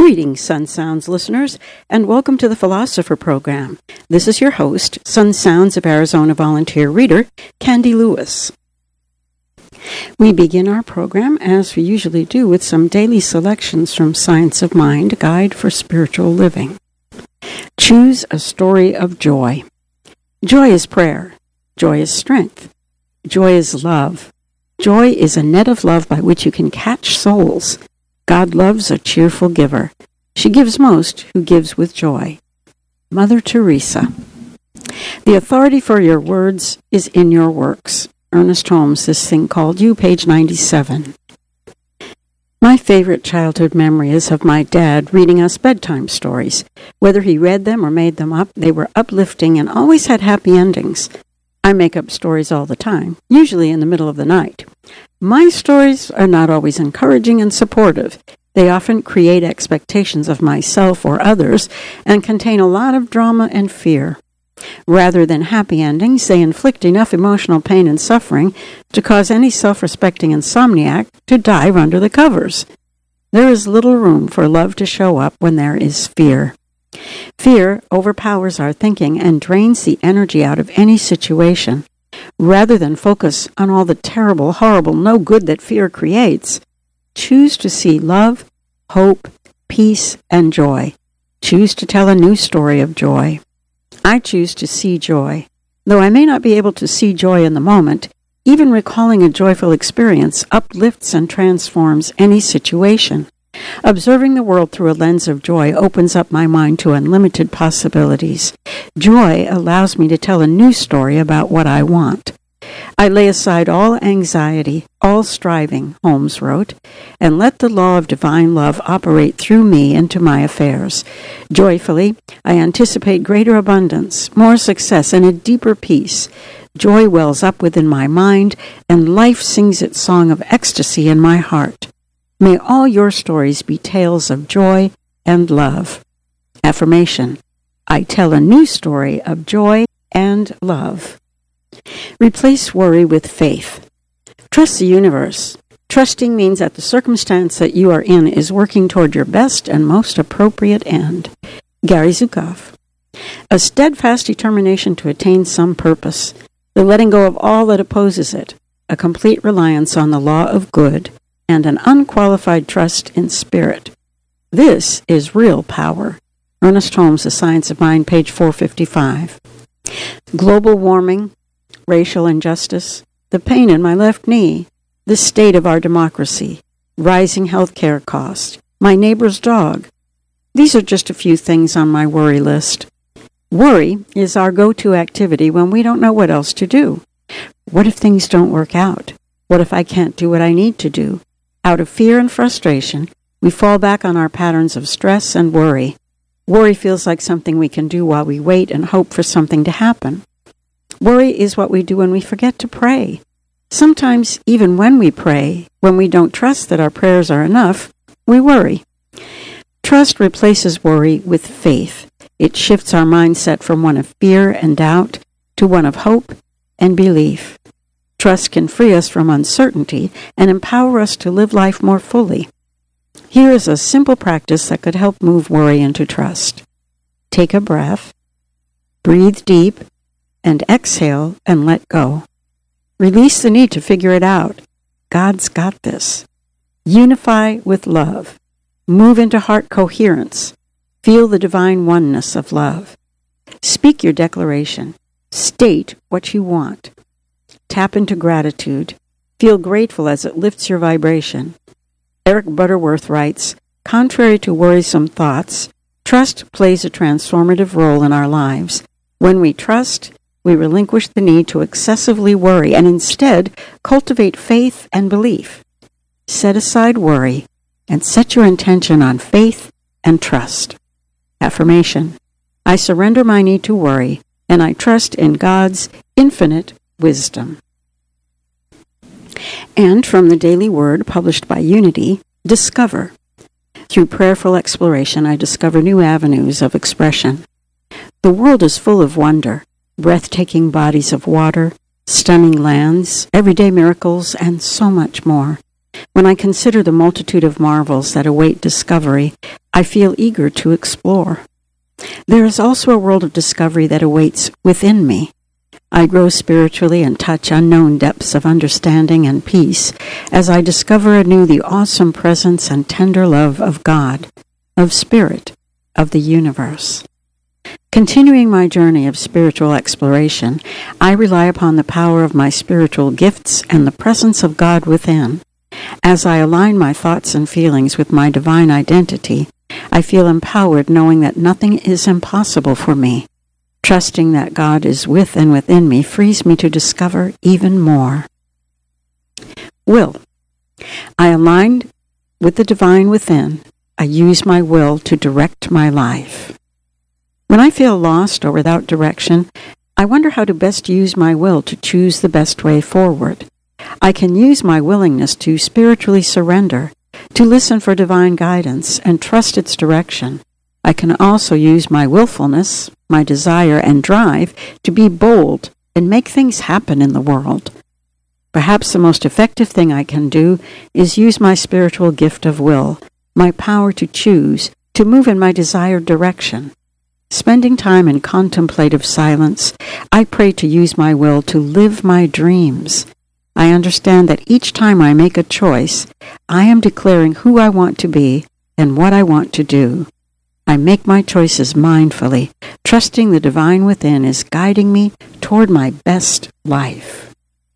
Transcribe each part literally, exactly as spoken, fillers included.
Greetings, Sun Sounds listeners, and welcome to the Philosopher Program. This is your host, Sun Sounds of Arizona volunteer reader, Candy Lewis. We begin our program, as we usually do, with some daily selections from Science of Mind, Guide for Spiritual Living. Choose a story of joy. Joy is prayer. Joy is strength. Joy is love. Joy is a net of love by which you can catch souls. God loves a cheerful giver. She gives most who gives with joy. Mother Teresa. The authority for your words is in your works. Ernest Holmes, This Thing Called You, page ninety-seven. My favorite childhood memory is of my dad reading us bedtime stories. Whether he read them or made them up, they were uplifting and always had happy endings. I make up stories all the time, usually in the middle of the night. My stories are not always encouraging and supportive. They often create expectations of myself or others and contain a lot of drama and fear. Rather than happy endings, they inflict enough emotional pain and suffering to cause any self-respecting insomniac to dive under the covers. There is little room for love to show up when there is fear. Fear overpowers our thinking and drains the energy out of any situation. Rather than focus on all the terrible, horrible, no good that fear creates, choose to see love, hope, peace, and joy. Choose to tell a new story of joy. I choose to see joy. Though I may not be able to see joy in the moment, even recalling a joyful experience uplifts and transforms any situation. Observing the world through a lens of joy opens up my mind to unlimited possibilities. Joy allows me to tell a new story about what I want. I lay aside all anxiety, all striving, Holmes wrote, and let the law of divine love operate through me into my affairs. Joyfully, I anticipate greater abundance, more success, and a deeper peace. Joy wells up within my mind, and life sings its song of ecstasy in my heart. May all your stories be tales of joy and love. Affirmation. I tell a new story of joy and love. Replace worry with faith. Trust the universe. Trusting means that the circumstance that you are in is working toward your best and most appropriate end. Gary Zukav. A steadfast determination to attain some purpose. The letting go of all that opposes it. A complete reliance on the law of good. And an unqualified trust in spirit. This is real power. Ernest Holmes, The Science of Mind, page four fifty-five. Global warming, racial injustice, the pain in my left knee, the state of our democracy, rising health care costs, my neighbor's dog. These are just a few things on my worry list. Worry is our go-to activity when we don't know what else to do. What if things don't work out? What if I can't do what I need to do? Out of fear and frustration, we fall back on our patterns of stress and worry. Worry feels like something we can do while we wait and hope for something to happen. Worry is what we do when we forget to pray. Sometimes, even when we pray, when we don't trust that our prayers are enough, we worry. Trust replaces worry with faith. It shifts our mindset from one of fear and doubt to one of hope and belief. Trust can free us from uncertainty and empower us to live life more fully. Here is a simple practice that could help move worry into trust. Take a breath, breathe deep, and exhale and let go. Release the need to figure it out. God's got this. Unify with love. Move into heart coherence. Feel the divine oneness of love. Speak your declaration. State what you want. Tap into gratitude. Feel grateful as it lifts your vibration. Eric Butterworth writes, contrary to worrisome thoughts, trust plays a transformative role in our lives. When we trust, we relinquish the need to excessively worry and instead cultivate faith and belief. Set aside worry and set your intention on faith and trust. Affirmation. I surrender my need to worry and I trust in God's infinite wisdom. And from the Daily Word, published by Unity, discover. Through prayerful exploration, I discover new avenues of expression. The world is full of wonder, breathtaking bodies of water, stunning lands, everyday miracles, and so much more. When I consider the multitude of marvels that await discovery, I feel eager to explore. There is also a world of discovery that awaits within me. I grow spiritually and touch unknown depths of understanding and peace as I discover anew the awesome presence and tender love of God, of Spirit, of the universe. Continuing my journey of spiritual exploration, I rely upon the power of my spiritual gifts and the presence of God within. As I align my thoughts and feelings with my divine identity, I feel empowered knowing that nothing is impossible for me. Trusting that God is with and within me frees me to discover even more. Will. I align with the divine within. I use my will to direct my life. When I feel lost or without direction, I wonder how to best use my will to choose the best way forward. I can use my willingness to spiritually surrender, to listen for divine guidance and trust its direction. I can also use my willfulness, my desire and drive to be bold and make things happen in the world. Perhaps the most effective thing I can do is use my spiritual gift of will, my power to choose, to move in my desired direction. Spending time in contemplative silence, I pray to use my will to live my dreams. I understand that each time I make a choice, I am declaring who I want to be and what I want to do. I make my choices mindfully, trusting the divine within is guiding me toward my best life.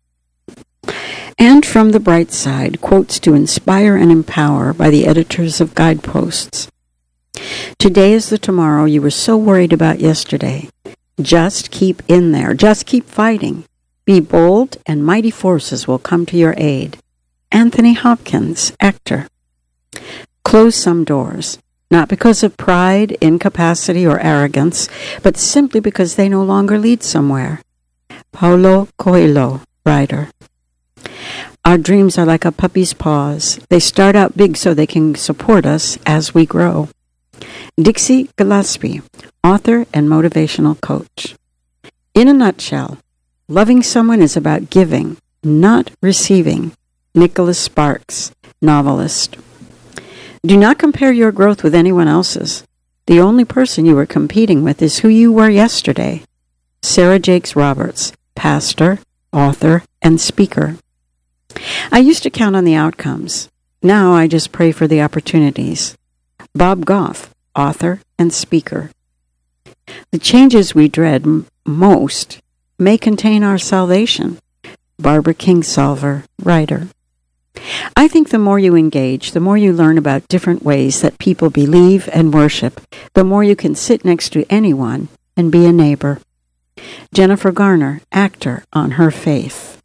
And from the bright side, quotes to inspire and empower by the editors of Guideposts. Today is the tomorrow you were so worried about yesterday. Just keep in there. Just keep fighting. Be bold, and mighty forces will come to your aid. Anthony Hopkins, actor. Close some doors. Not because of pride, incapacity, or arrogance, but simply because they no longer lead somewhere. Paulo Coelho, writer. Our dreams are like a puppy's paws. They start out big so they can support us as we grow. Dixie Gillespie, author and motivational coach. In a nutshell, loving someone is about giving, not receiving. Nicholas Sparks, novelist. Do not compare your growth with anyone else's. The only person you are competing with is who you were yesterday. Sarah Jakes Roberts, pastor, author, and speaker. I used to count on the outcomes. Now I just pray for the opportunities. Bob Goff, author and speaker. The changes we dread m- most may contain our salvation. Barbara Kingsolver, writer. I think the more you engage, the more you learn about different ways that people believe and worship, the more you can sit next to anyone and be a neighbor. Jennifer Garner, actor, on her faith.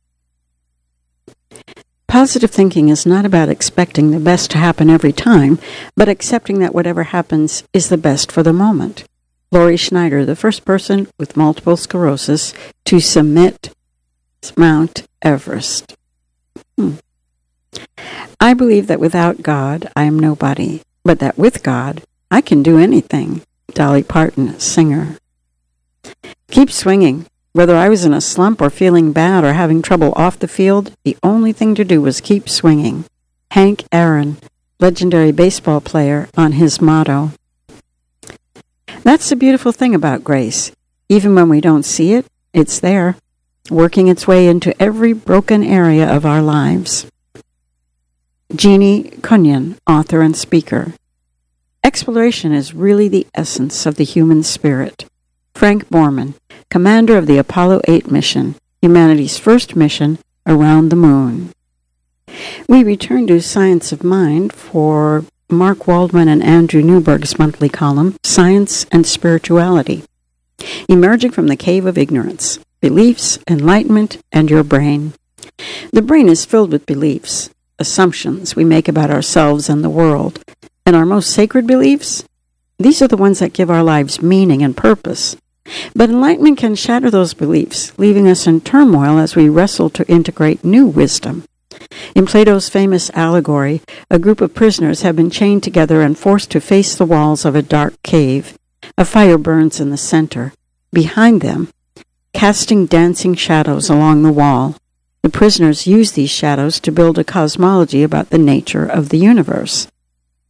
Positive thinking is not about expecting the best to happen every time, but accepting that whatever happens is the best for the moment. Lori Schneider, the first person with multiple sclerosis to summit Mount Everest. Hmm. I believe that without God, I am nobody, but that with God, I can do anything. Dolly Parton, singer. Keep swinging. Whether I was in a slump or feeling bad or having trouble off the field, the only thing to do was keep swinging. Hank Aaron, legendary baseball player, on his motto. That's the beautiful thing about grace. Even when we don't see it, it's there, working its way into every broken area of our lives. Jeannie Cunyon, author and speaker. Exploration is really the essence of the human spirit. Frank Borman, commander of the Apollo eight mission, humanity's first mission around the moon. We return to Science of Mind for Mark Waldman and Andrew Newberg's monthly column, Science and Spirituality. Emerging from the Cave of Ignorance, Beliefs, Enlightenment, and Your Brain. The brain is filled with beliefs, assumptions we make about ourselves and the world. And our most sacred beliefs? These are the ones that give our lives meaning and purpose. But enlightenment can shatter those beliefs, leaving us in turmoil as we wrestle to integrate new wisdom. In Plato's famous allegory, a group of prisoners have been chained together and forced to face the walls of a dark cave. A fire burns in the center. Behind them, casting dancing shadows along the wall, the prisoners use these shadows to build a cosmology about the nature of the universe.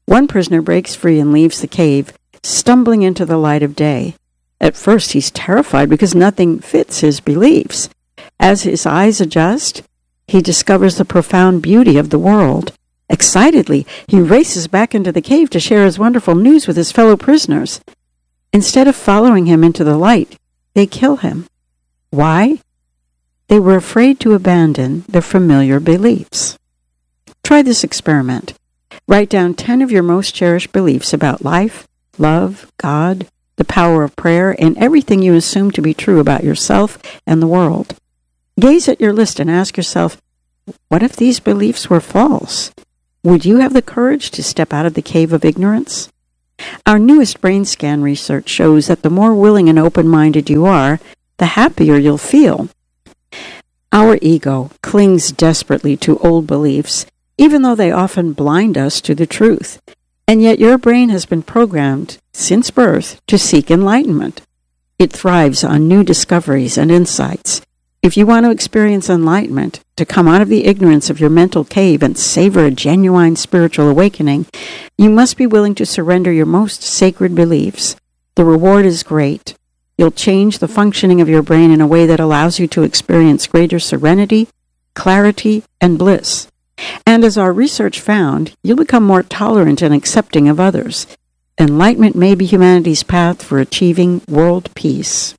One prisoner breaks free and leaves the cave, stumbling into the light of day. At first, he's terrified because nothing fits his beliefs. As his eyes adjust, he discovers the profound beauty of the world. Excitedly, he races back into the cave to share his wonderful news with his fellow prisoners. Instead of following him into the light, they kill him. Why? They were afraid to abandon their familiar beliefs. Try this experiment. Write down ten of your most cherished beliefs about life, love, God, the power of prayer, and everything you assume to be true about yourself and the world. Gaze at your list and ask yourself, what if these beliefs were false? Would you have the courage to step out of the cave of ignorance? Our newest brain scan research shows that the more willing and open-minded you are, the happier you'll feel. Our ego clings desperately to old beliefs, even though they often blind us to the truth. And yet your brain has been programmed, since birth, to seek enlightenment. It thrives on new discoveries and insights. If you want to experience enlightenment, to come out of the ignorance of your mental cave and savor a genuine spiritual awakening, you must be willing to surrender your most sacred beliefs. The reward is great. You'll change the functioning of your brain in a way that allows you to experience greater serenity, clarity, and bliss. And as our research found, you'll become more tolerant and accepting of others. Enlightenment may be humanity's path for achieving world peace.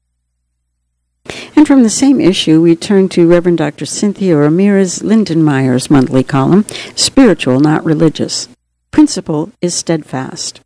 And from the same issue, we turn to Reverend Doctor Cynthia Ramirez Lindenmeyer's monthly column, Spiritual, Not Religious. Principle is steadfast.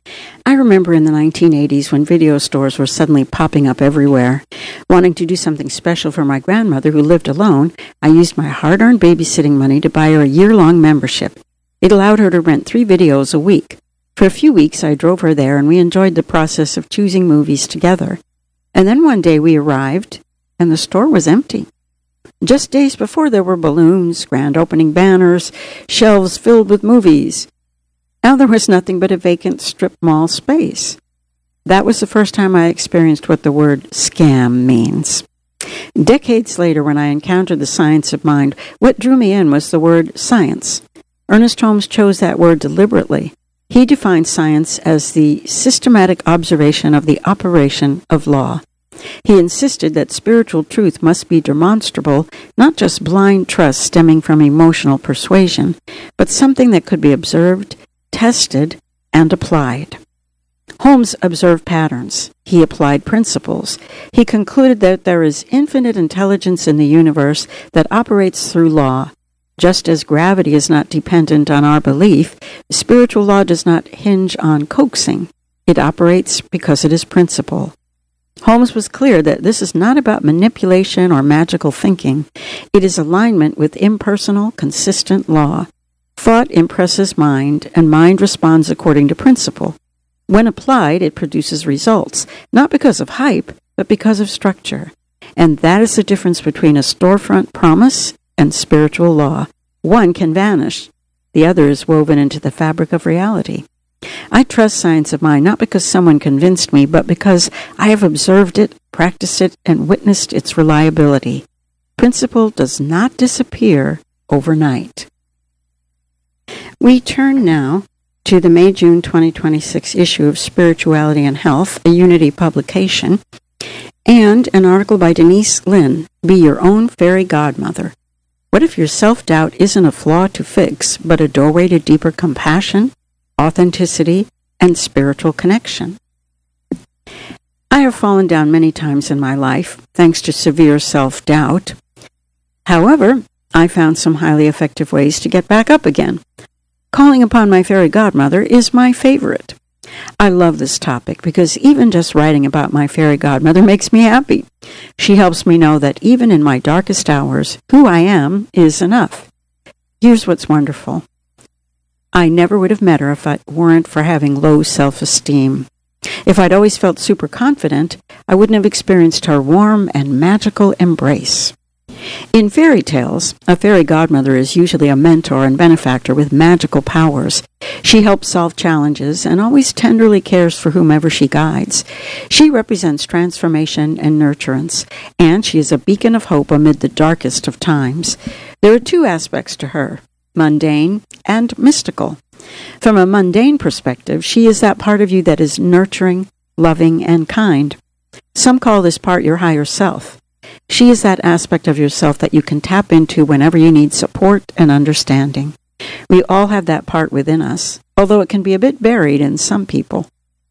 I remember in the nineteen eighties when video stores were suddenly popping up everywhere. Wanting to do something special for my grandmother who lived alone, I used my hard-earned babysitting money to buy her a year-long membership. It allowed her to rent three videos a week. For a few weeks, I drove her there, and we enjoyed the process of choosing movies together. And then one day we arrived, and the store was empty. Just days before, there were balloons, grand opening banners, shelves filled with movies. Now there was nothing but a vacant strip mall space. That was the first time I experienced what the word scam means. Decades later, when I encountered the science of mind, what drew me in was the word science. Ernest Holmes chose that word deliberately. He defined science as the systematic observation of the operation of law. He insisted that spiritual truth must be demonstrable, not just blind trust stemming from emotional persuasion, but something that could be observed, tested, and applied. Holmes observed patterns. He applied principles. He concluded that there is infinite intelligence in the universe that operates through law. Just as gravity is not dependent on our belief, spiritual law does not hinge on coaxing. It operates because it is principle. Holmes was clear that this is not about manipulation or magical thinking. It is alignment with impersonal, consistent law. Thought impresses mind, and mind responds according to principle. When applied, it produces results, not because of hype, but because of structure. And that is the difference between a storefront promise and spiritual law. One can vanish. The other is woven into the fabric of reality. I trust science of mind not because someone convinced me, but because I have observed it, practiced it, and witnessed its reliability. Principle does not disappear overnight. We turn now to the May-June twenty twenty-six issue of Spirituality and Health, a Unity publication, and an article by Denise Lin, Be Your Own Fairy Godmother. What if your self-doubt isn't a flaw to fix, but a doorway to deeper compassion, authenticity, and spiritual connection? I have fallen down many times in my life, thanks to severe self-doubt. However, I found some highly effective ways to get back up again. Calling upon my fairy godmother is my favorite. I love this topic because even just writing about my fairy godmother makes me happy. She helps me know that even in my darkest hours, who I am is enough. Here's what's wonderful. I never would have met her if it weren't for having low self-esteem. If I'd always felt super confident, I wouldn't have experienced her warm and magical embrace. In fairy tales, a fairy godmother is usually a mentor and benefactor with magical powers. She helps solve challenges and always tenderly cares for whomever she guides. She represents transformation and nurturance, and she is a beacon of hope amid the darkest of times. There are two aspects to her, mundane and mystical. From a mundane perspective, she is that part of you that is nurturing, loving, and kind. Some call this part your higher self. She is that aspect of yourself that you can tap into whenever you need support and understanding. We all have that part within us, although it can be a bit buried in some people.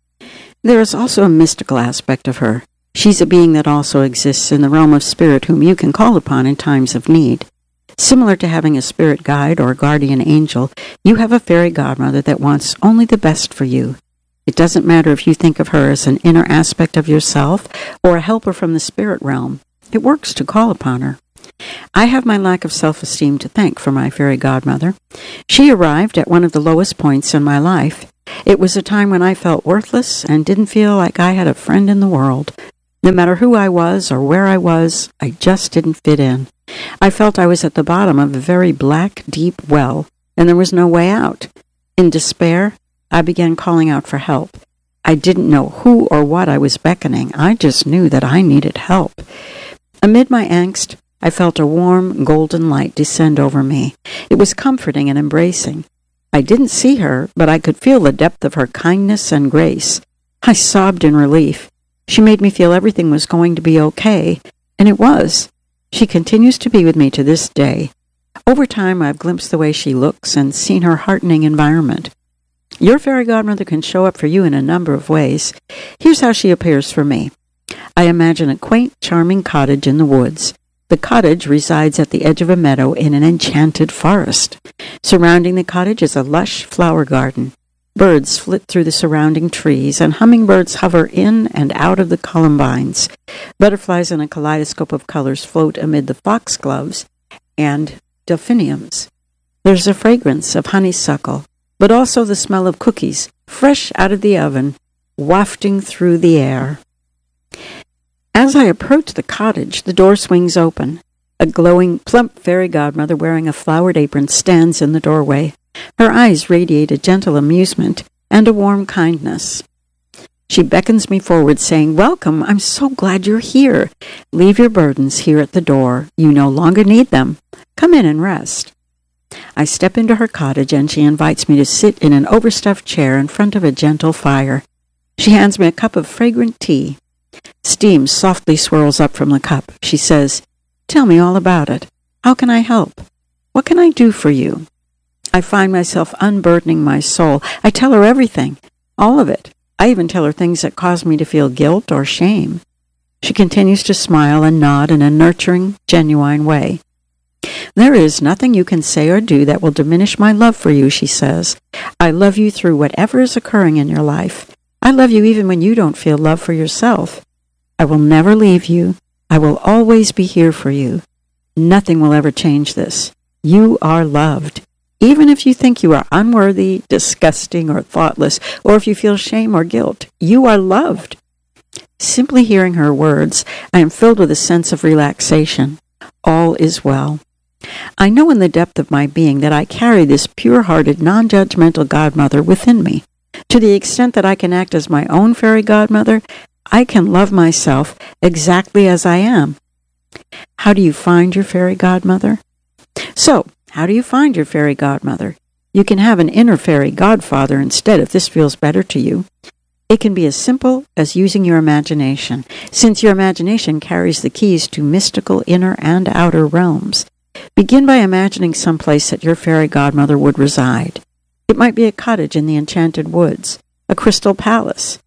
There is also a mystical aspect of her. She's a being that also exists in the realm of spirit whom you can call upon in times of need. Similar to having a spirit guide or guardian angel, you have a fairy godmother that wants only the best for you. It doesn't matter if you think of her as an inner aspect of yourself or a helper from the spirit realm. It works to call upon her. I have my lack of self-esteem to thank for my fairy godmother. She arrived at one of the lowest points in my life. It was a time when I felt worthless and didn't feel like I had a friend in the world. No matter who I was or where I was, I just didn't fit in. I felt I was at the bottom of a very black, deep well, and there was no way out. In despair, I began calling out for help. I didn't know who or what I was beckoning. I just knew that I needed help. Amid my angst, I felt a warm, golden light descend over me. It was comforting and embracing. I didn't see her, but I could feel the depth of her kindness and grace. I sobbed in relief. She made me feel everything was going to be okay, and it was. She continues to be with me to this day. Over time, I've glimpsed the way she looks and seen her heartening environment. Your fairy godmother can show up for you in a number of ways. Here's how she appears for me. I imagine a quaint, charming cottage in the woods. The cottage resides at the edge of a meadow in an enchanted forest. Surrounding the cottage is a lush flower garden. Birds flit through the surrounding trees, and hummingbirds hover in and out of the columbines. Butterflies in a kaleidoscope of colors float amid the foxgloves and delphiniums. There's a fragrance of honeysuckle, but also the smell of cookies, fresh out of the oven, wafting through the air. As I approach the cottage, the door swings open. A glowing, plump fairy godmother wearing a flowered apron stands in the doorway. Her eyes radiate a gentle amusement and a warm kindness. She beckons me forward, saying, "Welcome, I'm so glad you're here. Leave your burdens here at the door. You no longer need them. Come in and rest." I step into her cottage, and she invites me to sit in an overstuffed chair in front of a gentle fire. She hands me a cup of fragrant tea. Steam softly swirls up from the cup. She says, "Tell me all about it. How can I help? What can I do for you?" I find myself unburdening my soul. I tell her everything, all of it. I even tell her things that cause me to feel guilt or shame. She continues to smile and nod in a nurturing, genuine way. "There is nothing you can say or do that will diminish my love for you," she says. "I love you through whatever is occurring in your life. I love you even when you don't feel love for yourself. I will never leave you. I will always be here for you. Nothing will ever change this. You are loved. Even if you think you are unworthy, disgusting, or thoughtless, or if you feel shame or guilt, you are loved." Simply hearing her words, I am filled with a sense of relaxation. All is well. I know in the depth of my being that I carry this pure-hearted, non-judgmental godmother within me. To the extent that I can act as my own fairy godmother, I can love myself exactly as I am. How do you find your fairy godmother? So, how do you find your fairy godmother? You can have an inner fairy godfather instead if this feels better to you. It can be as simple as using your imagination, since your imagination carries the keys to mystical inner and outer realms. Begin by imagining some place that your fairy godmother would reside. It might be a cottage in the enchanted woods, a crystal palace,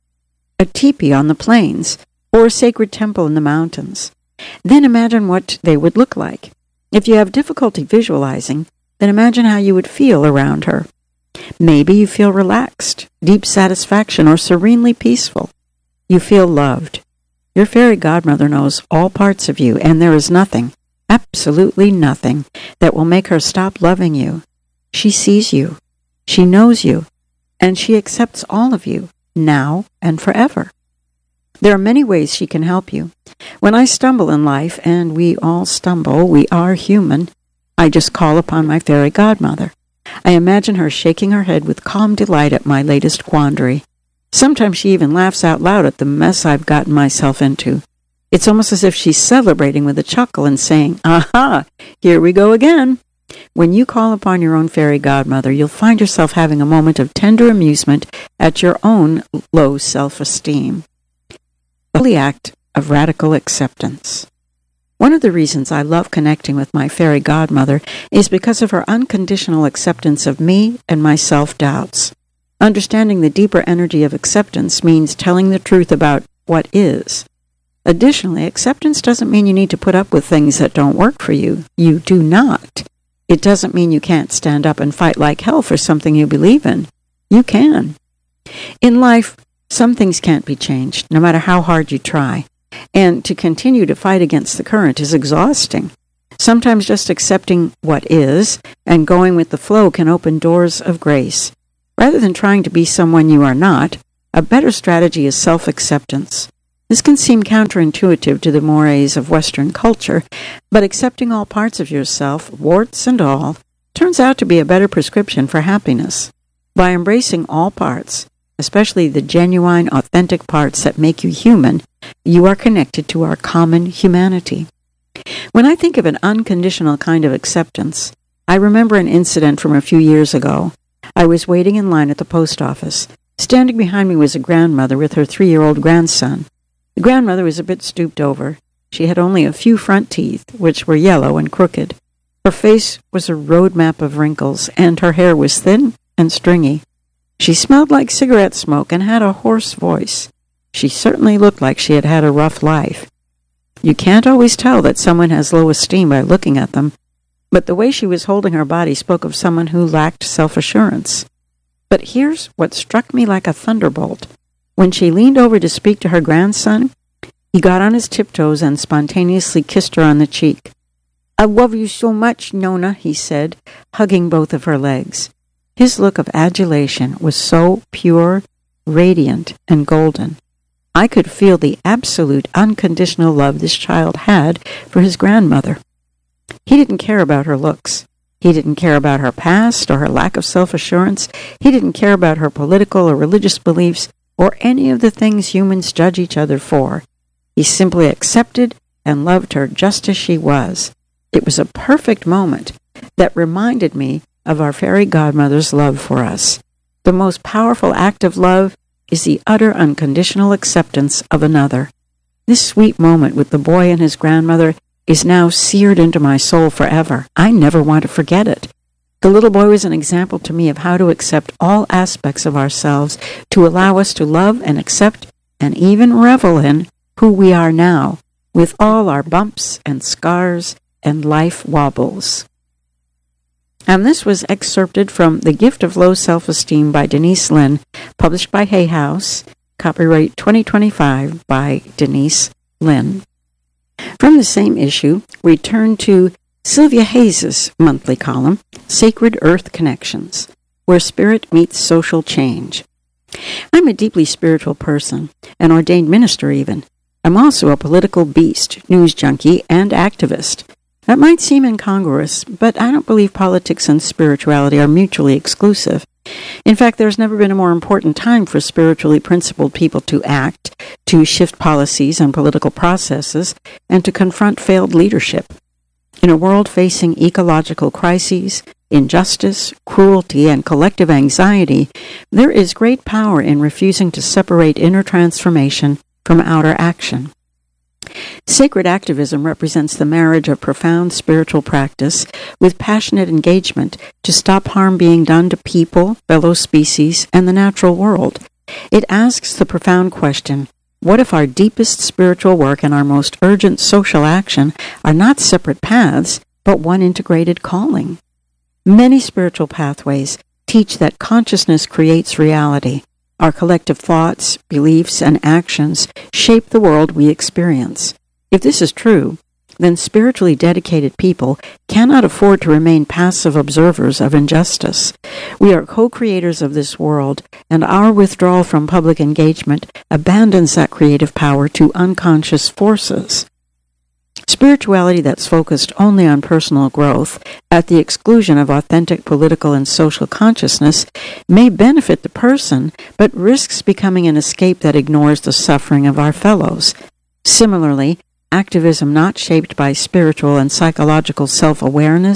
a teepee on the plains, or a sacred temple in the mountains. Then imagine what they would look like. If you have difficulty visualizing, then imagine how you would feel around her. Maybe you feel relaxed, deep satisfaction, or serenely peaceful. You feel loved. Your fairy godmother knows all parts of you, and there is nothing, absolutely nothing, that will make her stop loving you. She sees you, she knows you, and she accepts all of you, now and forever. There are many ways she can help you. When I stumble in life, and we all stumble, we are human, I just call upon my fairy godmother. I imagine her shaking her head with calm delight at my latest quandary. Sometimes she even laughs out loud at the mess I've gotten myself into. It's almost as if she's celebrating with a chuckle and saying, "Aha, here we go again." When you call upon your own fairy godmother, you'll find yourself having a moment of tender amusement at your own low self-esteem. The holy act of radical acceptance. One of the reasons I love connecting with my fairy godmother is because of her unconditional acceptance of me and my self-doubts. Understanding the deeper energy of acceptance means telling the truth about what is. Additionally, acceptance doesn't mean you need to put up with things that don't work for you. You do not. It doesn't mean you can't stand up and fight like hell for something you believe in. You can. In life, some things can't be changed, no matter how hard you try. And to continue to fight against the current is exhausting. Sometimes just accepting what is and going with the flow can open doors of grace. Rather than trying to be someone you are not, a better strategy is self-acceptance. This can seem counterintuitive to the mores of Western culture, but accepting all parts of yourself, warts and all, turns out to be a better prescription for happiness. By embracing all parts, especially the genuine, authentic parts that make you human, you are connected to our common humanity. When I think of an unconditional kind of acceptance, I remember an incident from a few years ago. I was waiting in line at the post office. Standing behind me was a grandmother with her three-year-old grandson. The grandmother was a bit stooped over. She had only a few front teeth, which were yellow and crooked. Her face was a road map of wrinkles, and her hair was thin and stringy. She smelled like cigarette smoke and had a hoarse voice. She certainly looked like she had had a rough life. You can't always tell that someone has low esteem by looking at them, but the way she was holding her body spoke of someone who lacked self-assurance. But here's what struck me like a thunderbolt. When she leaned over to speak to her grandson, he got on his tiptoes and spontaneously kissed her on the cheek. "I love you so much, Nona," he said, hugging both of her legs. His look of adulation was so pure, radiant, and golden. I could feel the absolute unconditional love this child had for his grandmother. He didn't care about her looks. He didn't care about her past or her lack of self-assurance. He didn't care about her political or religious beliefs or any of the things humans judge each other for. He simply accepted and loved her just as she was. It was a perfect moment that reminded me of our fairy godmother's love for us. The most powerful act of love is the utter unconditional acceptance of another. This sweet moment with the boy and his grandmother is now seared into my soul forever. I never want to forget it. The little boy was an example to me of how to accept all aspects of ourselves, to allow us to love and accept and even revel in who we are now, with all our bumps and scars and life wobbles. And this was excerpted from The Gift of Low Self-Esteem by Denise Linn, published by Hay House, copyright twenty twenty-five by Denise Linn. From the same issue, we turn to Sylvia Hayes' monthly column, Sacred Earth Connections, where spirit meets social change. I'm a deeply spiritual person, an ordained minister even. I'm also a political beast, news junkie, and activist. That might seem incongruous, but I don't believe politics and spirituality are mutually exclusive. In fact, there's never been a more important time for spiritually principled people to act, to shift policies and political processes, and to confront failed leadership. In a world facing ecological crises, injustice, cruelty, and collective anxiety, there is great power in refusing to separate inner transformation from outer action. Sacred activism represents the marriage of profound spiritual practice with passionate engagement to stop harm being done to people, fellow species, and the natural world. It asks the profound question, what if our deepest spiritual work and our most urgent social action are not separate paths, but one integrated calling? Many spiritual pathways teach that consciousness creates reality. Our collective thoughts, beliefs, and actions shape the world we experience. If this is true, then spiritually dedicated people cannot afford to remain passive observers of injustice. We are co-creators of this world, and our withdrawal from public engagement abandons that creative power to unconscious forces. Spirituality that's focused only on personal growth, at the exclusion of authentic political and social consciousness, may benefit the person, but risks becoming an escape that ignores the suffering of our fellows. Similarly, activism not shaped by spiritual and psychological self-awareness,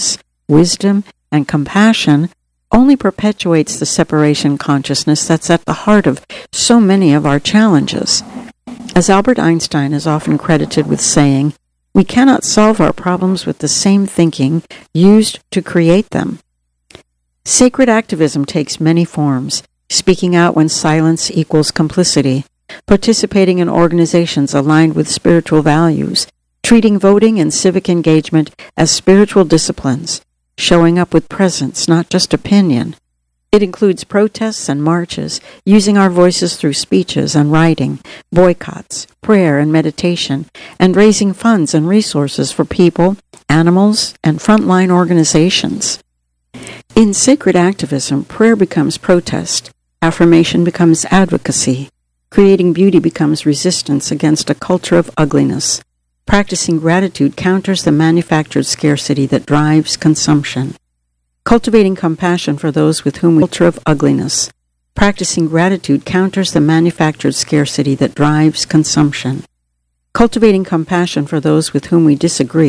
wisdom, and compassion only perpetuates the separation consciousness that's at the heart of so many of our challenges. As Albert Einstein is often credited with saying, we cannot solve our problems with the same thinking used to create them. Sacred activism takes many forms: speaking out when silence equals complicity, participating in organizations aligned with spiritual values, treating voting and civic engagement as spiritual disciplines, showing up with presence, not just opinion. It includes protests and marches, using our voices through speeches and writing, boycotts, prayer and meditation, and raising funds and resources for people, animals, and frontline organizations. In sacred activism, prayer becomes protest, affirmation becomes advocacy, creating beauty becomes resistance against a culture of ugliness. Practicing gratitude counters the manufactured scarcity that drives consumption. Cultivating compassion for those with whom we culture of ugliness. Practicing gratitude counters the manufactured scarcity that drives consumption. Cultivating compassion for those with whom we disagree